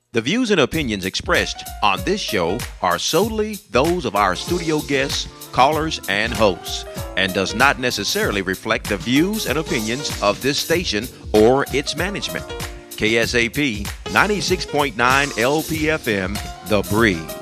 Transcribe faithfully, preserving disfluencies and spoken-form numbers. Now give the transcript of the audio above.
The views and opinions expressed on this show are solely those of our studio guests, callers, and hosts, and does not necessarily reflect the views and opinions of this station or its management. K S A P ninety-six point nine L P F M, The Breeze.